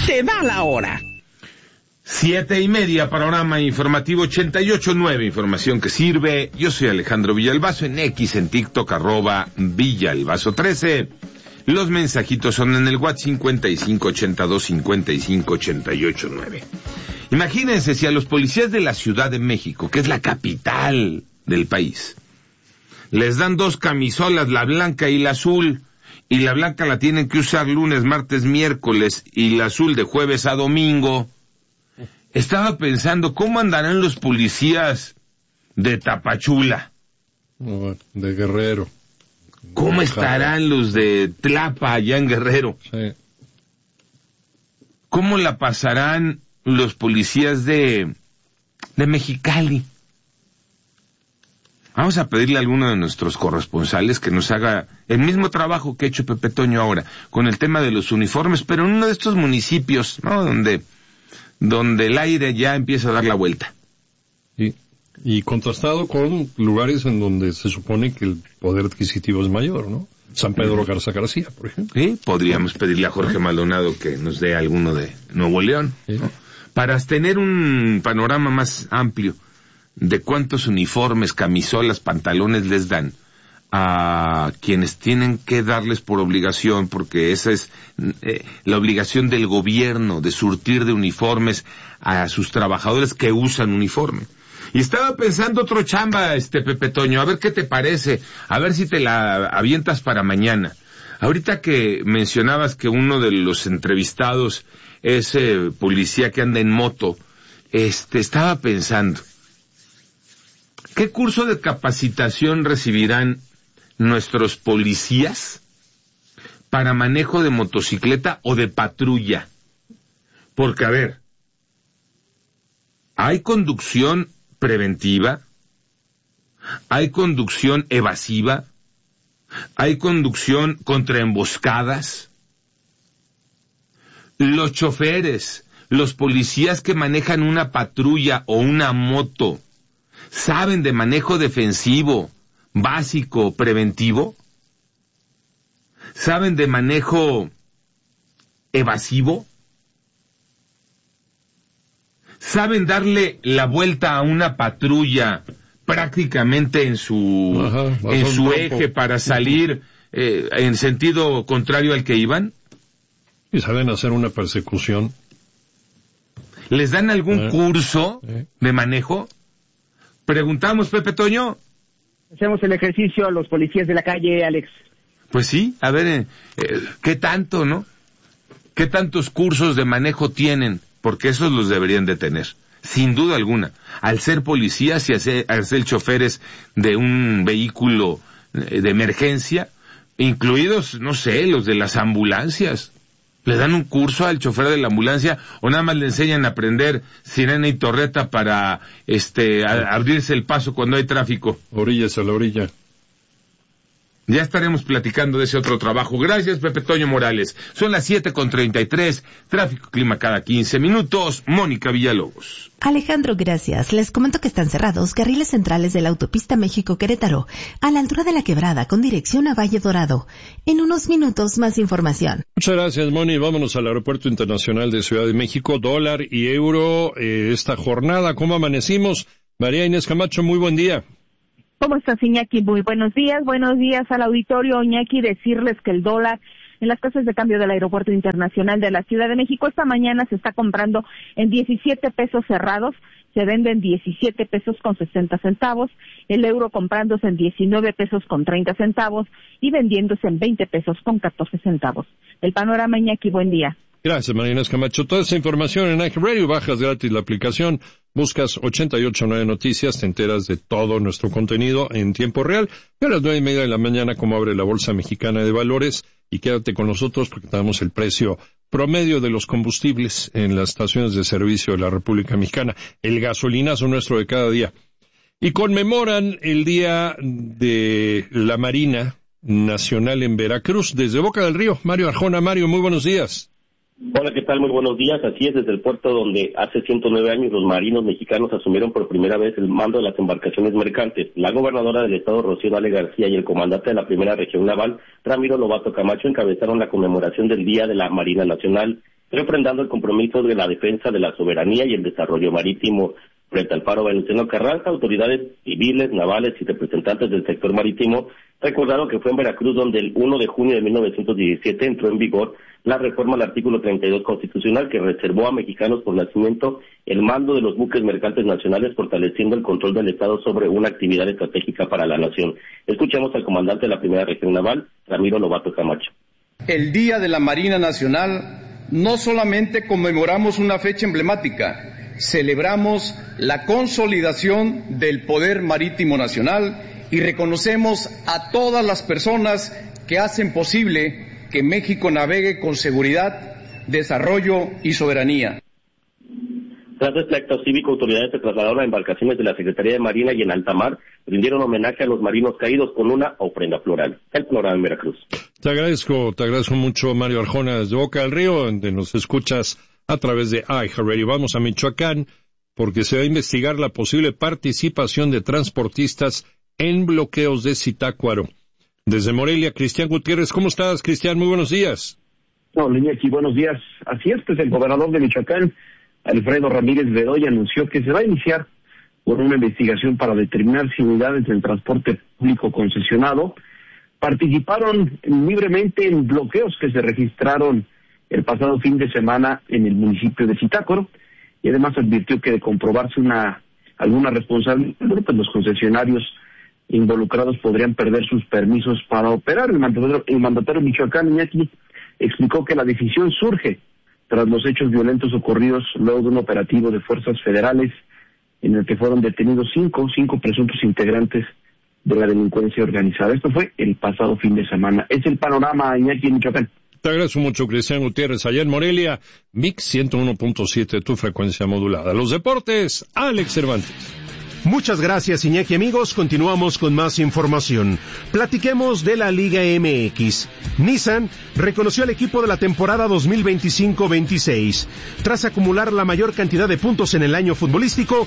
Se va la hora. 7:30, panorama informativo 88.9, información que sirve. Yo soy Alejandro Villalbazo, en X, en TikTok, @Villalbazo13. Los mensajitos son en el WhatsApp 5582-5588.9. Imagínense si a los policías de la Ciudad de México, que es la capital del país, les dan dos camisolas, la blanca y la azul, y la blanca la tienen que usar lunes, martes, miércoles, y la azul de jueves a domingo. Estaba pensando, ¿cómo andarán los policías de Tapachula? De Guerrero. ¿Cómo estarán los de Tlapa, allá en Guerrero? Sí. ¿Cómo la pasarán los policías de Mexicali? Vamos a pedirle a alguno de nuestros corresponsales que nos haga el mismo trabajo que ha hecho Pepe Toño ahora, con el tema de los uniformes, pero en uno de estos municipios, ¿no?, donde el aire ya empieza a dar la vuelta. Y contrastado con lugares en donde se supone que el poder adquisitivo es mayor, ¿no? San Pedro Garza García, por ejemplo. Sí, podríamos pedirle a Jorge Maldonado que nos dé alguno de Nuevo León, ¿no? Para tener un panorama más amplio de cuántos uniformes, camisolas, pantalones les dan a quienes tienen que darles por obligación, porque esa es la obligación del gobierno, de surtir de uniformes a sus trabajadores que usan uniforme. Y estaba pensando otro chamba, Pepe Toño, a ver qué te parece, a ver si te la avientas para mañana. Ahorita que mencionabas que uno de los entrevistados es policía que anda en moto, estaba pensando, ¿qué curso de capacitación recibirán nuestros policías para manejo de motocicleta o de patrulla? Porque, a ver, hay conducción preventiva, hay conducción evasiva, hay conducción contra emboscadas. Los choferes, los policías que manejan una patrulla o una moto, ¿saben de manejo defensivo, básico, preventivo? ¿Saben de manejo evasivo? ¿Saben darle la vuelta a una patrulla prácticamente en su eje para salir en sentido contrario al que iban? ¿Y saben hacer una persecución? ¿Les dan algún curso de manejo? Preguntamos, Pepe Toño. Hacemos el ejercicio a los policías de la calle, Alex. Pues sí, a ver, ¿qué tanto, no? ¿Qué tantos cursos de manejo tienen? Porque esos los deberían de tener, sin duda alguna. Al ser policías y al ser choferes de un vehículo de emergencia, incluidos, no sé, los de las ambulancias. ¿Le dan un curso al chofer de la ambulancia o nada más le enseñan a aprender sirena y torreta para abrirse el paso cuando hay tráfico? Orillas a la orilla. Ya estaremos platicando de ese otro trabajo. Gracias, Pepe Toño Morales. Son las 7:33, tráfico clima cada 15 minutos. Mónica Villalobos. Alejandro, gracias. Les comento que están cerrados carriles centrales de la autopista México-Querétaro, a la altura de la Quebrada, con dirección a Valle Dorado. En unos minutos, más información. Muchas gracias, Moni. Vámonos al Aeropuerto Internacional de Ciudad de México. Dólar y euro esta jornada. ¿Cómo amanecimos? María Inés Camacho, muy buen día. ¿Cómo estás, Iñaki? Muy buenos días al auditorio. Iñaki, decirles que el dólar en las casas de cambio del Aeropuerto Internacional de la Ciudad de México esta mañana se está comprando en 17 pesos cerrados, se vende en 17 pesos con 60 centavos, el euro comprándose en 19 pesos con 30 centavos y vendiéndose en 20 pesos con 14 centavos. El panorama, Iñaki, buen día. Gracias, María Inés Camacho. Toda esa información en iHeartRadio, bajas gratis la aplicación, buscas 889 Noticias, te enteras de todo nuestro contenido en tiempo real. Y a las 9:30 de la mañana, como abre la Bolsa Mexicana de Valores, y quédate con nosotros porque te damos el precio promedio de los combustibles en las estaciones de servicio de la República Mexicana, el gasolinazo nuestro de cada día. Y conmemoran el Día de la Marina Nacional en Veracruz, desde Boca del Río. Mario Arjona. Mario, muy buenos días. Hola, ¿qué tal? Muy buenos días. Así es, desde el puerto donde hace 109 años los marinos mexicanos asumieron por primera vez el mando de las embarcaciones mercantes. La gobernadora del estado, Rocío Nale García, y el comandante de la primera región naval, Ramiro Lobato Camacho, encabezaron la conmemoración del Día de la Marina Nacional. refrendando el compromiso de la defensa de la soberanía y el desarrollo marítimo. Frente al faro Venustiano Carranza, autoridades civiles, navales y representantes del sector marítimo recordaron que fue en Veracruz donde el 1 de junio de 1917 entró en vigor la reforma al artículo 32 constitucional que reservó a mexicanos por nacimiento el mando de los buques mercantes nacionales, fortaleciendo el control del Estado sobre una actividad estratégica para la nación. Escuchemos al comandante de la Primera Región Naval, Ramiro Lobato Camacho. El Día de la Marina Nacional no solamente conmemoramos una fecha emblemática, celebramos la consolidación del poder marítimo nacional y reconocemos a todas las personas que hacen posible que México navegue con seguridad, desarrollo y soberanía. Tras este acto cívico, autoridades se trasladaron a embarcaciones de la Secretaría de Marina y en alta mar rindieron homenaje a los marinos caídos con una ofrenda floral. El programa en Veracruz. Te agradezco mucho, Mario Arjona, desde Boca del Río, donde nos escuchas a través de iHeartRadio. Vamos a Michoacán, porque se va a investigar la posible participación de transportistas en bloqueos de Zitácuaro. Desde Morelia, Cristian Gutiérrez. ¿Cómo estás, Cristian? Muy buenos días. Hola, Iñaki, buenos días. Así es, pues el gobernador de Michoacán, Alfredo Ramírez Bedoya, anunció que se va a iniciar por una investigación para determinar si unidades del transporte público concesionado participaron libremente en bloqueos que se registraron el pasado fin de semana en el municipio de Zitácuaro, y además advirtió que de comprobarse alguna responsabilidad, pues los concesionarios involucrados podrían perder sus permisos para operar. El mandatario michoacano, Iñaki, explicó que la decisión surge tras los hechos violentos ocurridos luego de un operativo de fuerzas federales en el que fueron detenidos cinco presuntos integrantes de la delincuencia organizada. Esto fue el pasado fin de semana. Es el panorama, Iñaki, en Michoacán. Te agradezco mucho, Cristian Gutiérrez. Allá en Morelia, VIX 101.7, tu frecuencia modulada. Los deportes, Alex Cervantes. Muchas gracias, Iñaki. Amigos, continuamos con más información. Platiquemos de la Liga MX. Nissan reconoció al equipo de la temporada 2025-26. Tras acumular la mayor cantidad de puntos en el año futbolístico,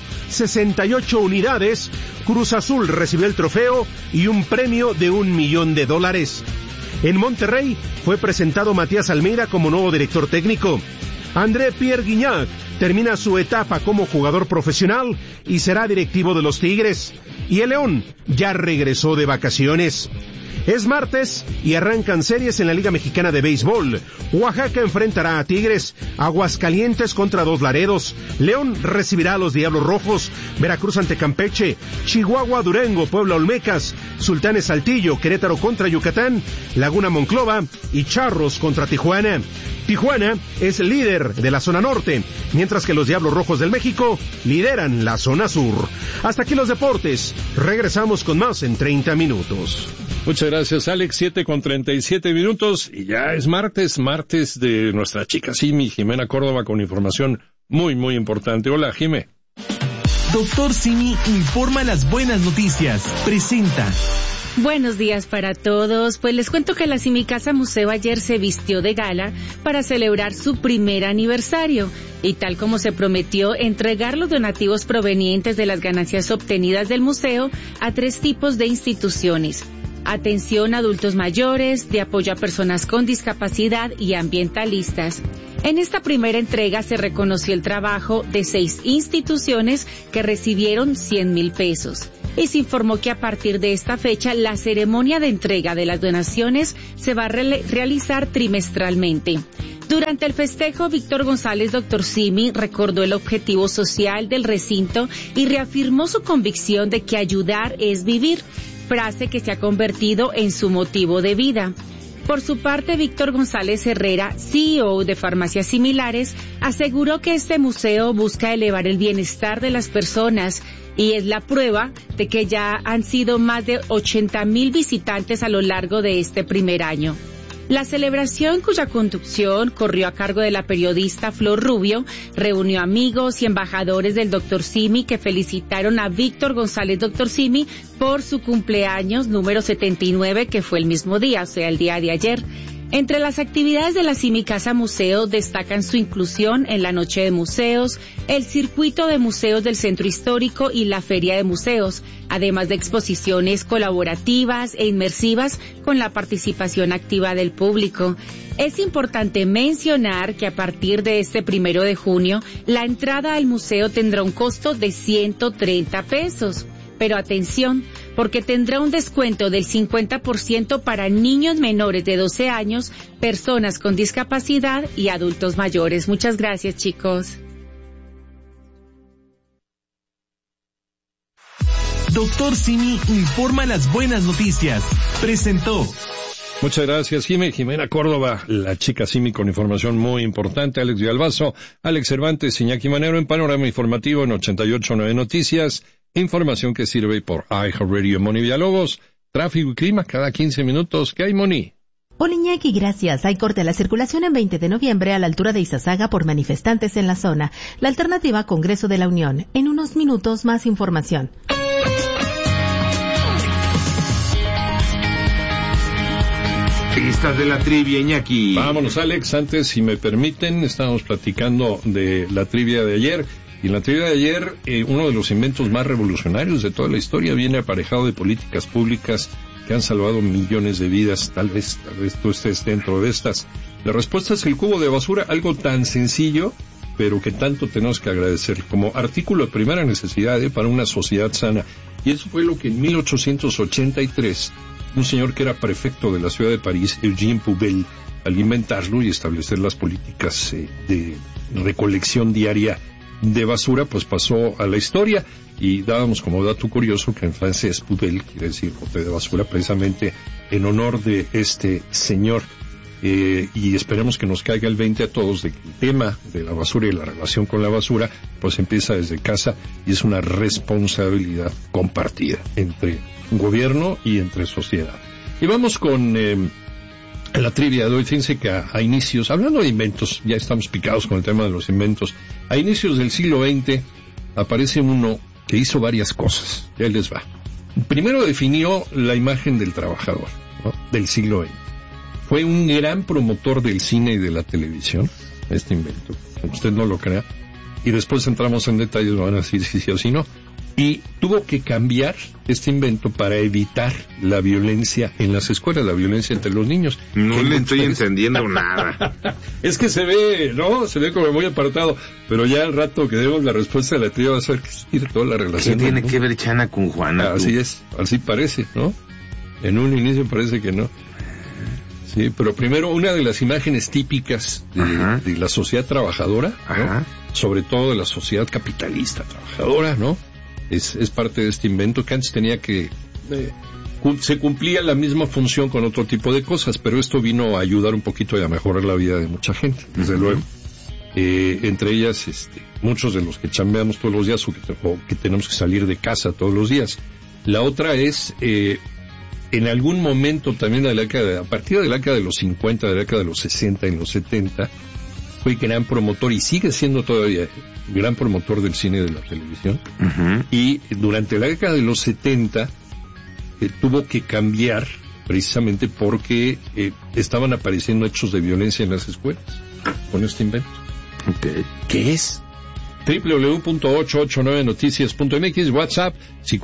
68 unidades, Cruz Azul recibió el trofeo y un premio de $1 millón. En Monterrey fue presentado Matías Almeida como nuevo director técnico. André Pierre Guignac termina su etapa como jugador profesional y será directivo de los Tigres. Y el León ya regresó de vacaciones. Es martes y arrancan series en la Liga Mexicana de Béisbol. Oaxaca enfrentará a Tigres, Aguascalientes contra Dos Laredos, León recibirá a los Diablos Rojos, Veracruz ante Campeche, Chihuahua, Durango, Puebla, Olmecas, Sultanes, Saltillo, Querétaro contra Yucatán, Laguna, Monclova y Charros contra Tijuana. Tijuana es líder de la zona norte, mientras que los Diablos Rojos del México lideran la zona sur. Hasta aquí los deportes. Regresamos con más en 30 minutos. Muchas gracias, Alex. 7:37 y ya es martes de nuestra chica Simi, Jimena Córdoba, con información muy importante. Hola, Jimé. Doctor Simi informa las buenas noticias. Presenta. Buenos días para todos. Pues les cuento que la Simicasa Museo ayer se vistió de gala para celebrar su primer aniversario y tal como se prometió, entregar los donativos provenientes de las ganancias obtenidas del museo a 3 tipos de instituciones: atención a adultos mayores, de apoyo a personas con discapacidad y ambientalistas. En esta primera entrega se reconoció el trabajo de 6 instituciones que recibieron 100,000 pesos. Y se informó que a partir de esta fecha la ceremonia de entrega de las donaciones se va a realizar trimestralmente. Durante el festejo, Víctor González, Dr. Simi, recordó el objetivo social del recinto y reafirmó su convicción de que ayudar es vivir, frase que se ha convertido en su motivo de vida. Por su parte, Víctor González Herrera, CEO de Farmacias Similares, aseguró que este museo busca elevar el bienestar de las personas y es la prueba de que ya han sido más de 80,000 visitantes a lo largo de este primer año. La celebración, cuya conducción corrió a cargo de la periodista Flor Rubio, reunió amigos y embajadores del Dr. Simi que felicitaron a Víctor González Dr. Simi por su cumpleaños número 79, que fue el mismo día, o sea, el día de ayer. Entre las actividades de la Simicasa Museo destacan su inclusión en la Noche de Museos, el circuito de museos del Centro Histórico y la Feria de Museos, además de exposiciones colaborativas e inmersivas con la participación activa del público. Es importante mencionar que a partir de este 1 de junio, la entrada al museo tendrá un costo de 130 pesos. Pero atención, porque tendrá un descuento del 50% para niños menores de 12 años, personas con discapacidad y adultos mayores. Muchas gracias, chicos. Doctor Simi informa las buenas noticias. Presentó. Muchas gracias, Jimena Córdoba, la chica Simi con información muy importante, Alex Villalbazo, Alex Cervantes, Iñaki Manero en Panorama Informativo en 88.9 Noticias, información que sirve por iHeartRadio. Moni Villalobos, tráfico y clima cada 15 minutos. ¿Qué hay, Moni? Hola, Iñaki, gracias. Hay corte a la circulación en 20 de noviembre a la altura de Izazaga por manifestantes en la zona. La alternativa, Congreso de la Unión. En unos minutos, más información. Pistas de la trivia, Iñaki. Vámonos, Alex. Antes, si me permiten, estábamos platicando de la trivia de ayer. Y en la trivia de ayer, uno de los inventos más revolucionarios de toda la historia viene aparejado de políticas públicas que han salvado millones de vidas. Tal vez tú estés dentro de estas. La respuesta es el cubo de basura, algo tan sencillo, pero que tanto tenemos que agradecer como artículo de primera necesidad para una sociedad sana. Y eso fue lo que en 1883, un señor que era prefecto de la ciudad de París, Eugène Poubelle, al inventarlo y establecer las políticas de recolección diaria de basura, pues pasó a la historia. Y dábamos como dato curioso que en francés Poubelle quiere decir bote de basura, precisamente en honor de este señor. Y esperemos que nos caiga el 20 a todos de que el tema de la basura y la relación con la basura pues empieza desde casa y es una responsabilidad compartida entre gobierno y entre sociedad. Y vamos con la trivia de hoy. Fíjense que a inicios, hablando de inventos, ya estamos picados con el tema de los inventos, a inicios del siglo XX aparece uno que hizo varias cosas. Ya les va. Primero definió la imagen del trabajador, ¿no?, del siglo XX. Fue un gran promotor del cine y de la televisión, este invento, aunque usted no lo crea. Y después entramos en detalles, me van a decir si sí o si no. Y tuvo que cambiar este invento para evitar la violencia en las escuelas, la violencia entre los niños. No le estoy entendiendo nada. Es que se ve, ¿no? Se ve como muy apartado. Pero ya al rato que demos la respuesta de la trivia va a ser que toda la relación. ¿Qué tiene que ver Chana con Juana? Así es, así parece, ¿no? En un inicio parece que no. Sí, pero primero una de las imágenes típicas de la sociedad trabajadora, ¿no?, sobre todo de la sociedad capitalista trabajadora, ¿no?, es parte de este invento que antes tenía que se cumplía la misma función con otro tipo de cosas, pero esto vino a ayudar un poquito y a mejorar la vida de mucha gente, desde luego. Entre ellas, muchos de los que chambeamos todos los días o que tenemos que salir de casa todos los días. La otra es en algún momento también a partir de la década de los 50, de la década de los 60 y los 70, fue gran promotor y sigue siendo todavía gran promotor del cine y de la televisión. Y durante la década de los 70 tuvo que cambiar precisamente porque estaban apareciendo hechos de violencia en las escuelas con este invento. ¿Qué es? www.889noticias.mx, WhatsApp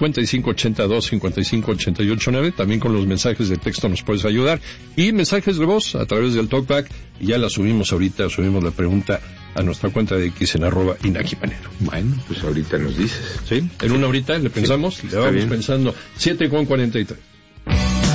5582-558889, también con los mensajes de texto nos puedes ayudar, y mensajes de voz a través del TalkBack, y ya la subimos ahorita, subimos la pregunta a nuestra cuenta de X en @Iñaki Manero. Bueno, pues ahorita nos dices. ¿Sí? En una horita le pensamos, sí, le vamos pensando. 7:43.